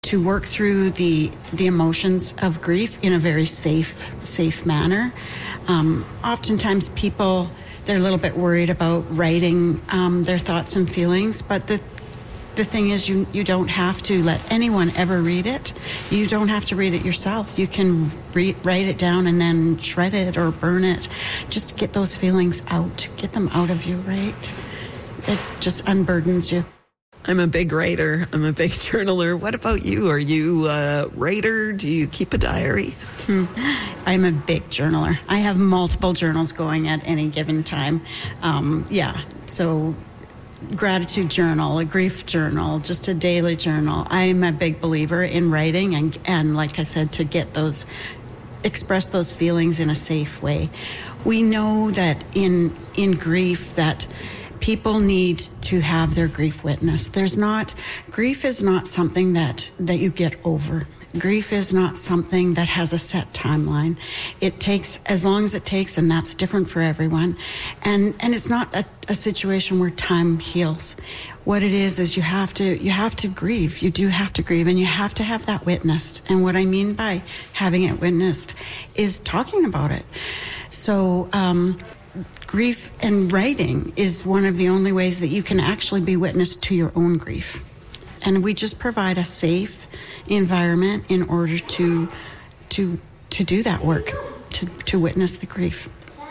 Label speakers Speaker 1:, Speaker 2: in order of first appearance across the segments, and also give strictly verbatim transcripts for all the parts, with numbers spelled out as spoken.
Speaker 1: to work through the the emotions of grief in a very safe, safe manner. Um, oftentimes people, they're a little bit worried about writing um, their thoughts and feelings, but the The thing is, you, you don't have to let anyone ever read it. You don't have to read it yourself. You can re- write it down and then shred it or burn it. Just to get those feelings out. Get them out of you, right? It just unburdens you.
Speaker 2: I'm a big writer. I'm a big journaler. What about you? Are you a writer? Do you keep a diary?
Speaker 1: Hmm. I'm a big journaler. I have multiple journals going at any given time. Um, yeah, so... gratitude journal, a grief journal, just a daily journal. I'm a big believer in writing and, and like I said, to get those, express those feelings in a safe way. We know that in in grief that people need to have their grief witnessed. There's not, grief is not something that, that you get over. Grief is not something that has a set timeline. It takes as long as it takes, and that's different for everyone. And and it's not a, a situation where time heals. What it is is you have to you have to grieve. You do have to grieve, and you have to have that witnessed. And what I mean by having it witnessed is talking about it. So um, grief and writing is one of the only ways that you can actually be witness to your own grief. And we just provide a safe environment in order to to to do that work, to, to witness the grief.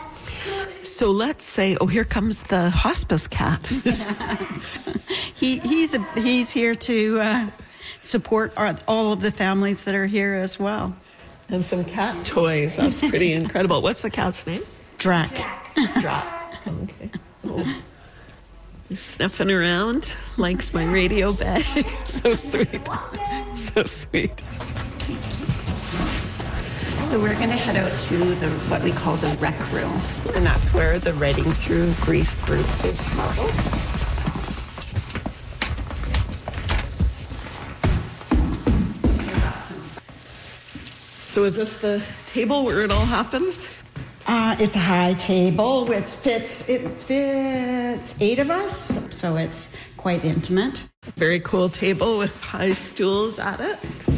Speaker 2: So let's say, oh, here comes the hospice cat.
Speaker 1: he he's a, he's here to uh, support our, all of the families that are here as well.
Speaker 2: And some cat toys. That's pretty incredible. What's the cat's name?
Speaker 1: Drac.
Speaker 2: Drac. Okay. Oh. He's sniffing around, likes my radio bag. So sweet. So sweet.
Speaker 3: So we're going to head out to the what we call the rec room. And that's where the Writing Through Grief group is held.
Speaker 2: So is this the table where it all happens?
Speaker 1: Uh, it's a high table. It fits, it fits eight of us, so it's quite intimate.
Speaker 2: Very cool table with high stools at it.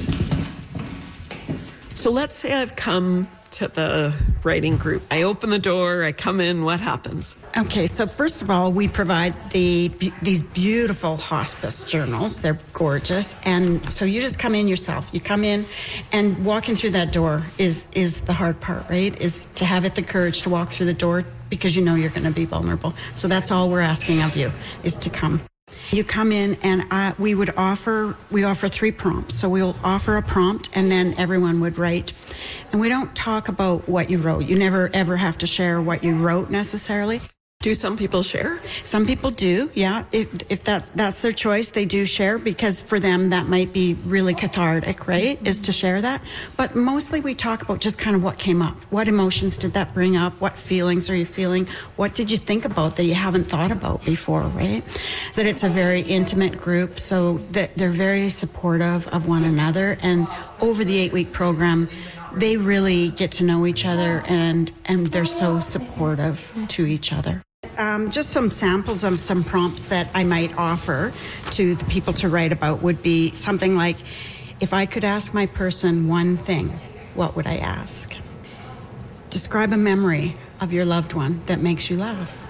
Speaker 2: So let's say I've come to the writing group. I open the door, I come in, what happens?
Speaker 1: Okay, so first of all, we provide the these beautiful hospice journals. They're gorgeous. And so you just come in yourself. You come in, and walking through that door is, is the hard part, right? Is to have it the courage to walk through the door because you know you're going to be vulnerable. So that's all we're asking of you, is to come. You come in, and uh, we would offer, we offer three prompts. So we'll offer a prompt, and then everyone would write. And we don't talk about what you wrote. You never, ever have to share what you wrote necessarily.
Speaker 2: Do some people share?
Speaker 1: Some people do, yeah. If if that's that's their choice, they do share, because for them that might be really cathartic, right? Mm-hmm. Is to share that. But mostly we talk about just kind of what came up. What emotions did that bring up? What feelings are you feeling? What did you think about that you haven't thought about before, right? That it's a very intimate group, so that they're very supportive of one another. And over the eight-week program, they really get to know each other, and, and they're so supportive to each other. Um, just some samples of some prompts that I might offer to the people to write about would be something like, if I could ask my person one thing, what would I ask? Describe a memory of your loved one that makes you laugh.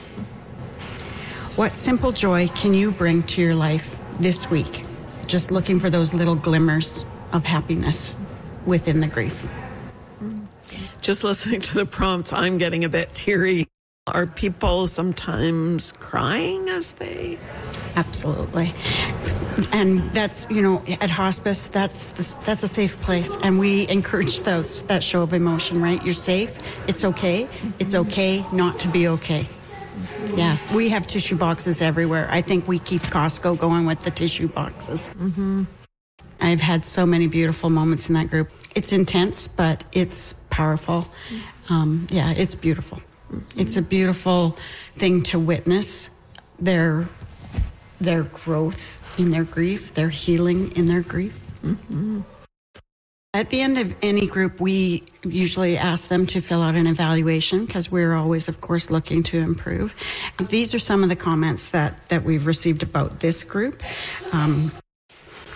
Speaker 1: What simple joy can you bring to your life this week? Just looking for those little glimmers of happiness within the grief.
Speaker 2: Just listening to the prompts, I'm getting a bit teary. Are people sometimes crying as they?
Speaker 1: Absolutely. And that's, you know, at hospice, that's the, that's a safe place. And we encourage those, that show of emotion, right? You're safe. It's okay. It's okay not to be okay. Yeah. We have tissue boxes everywhere. I think we keep Costco going with the tissue boxes.
Speaker 2: Mm-hmm.
Speaker 1: I've had so many beautiful moments in that group. It's intense, but it's powerful. Um, yeah, it's beautiful. It's a beautiful thing to witness their their growth in their grief, their healing in their grief.
Speaker 2: Mm-hmm.
Speaker 1: At the end of any group, we usually ask them to fill out an evaluation, because we're always, of course, looking to improve. These are some of the comments that, that we've received about this group. Um,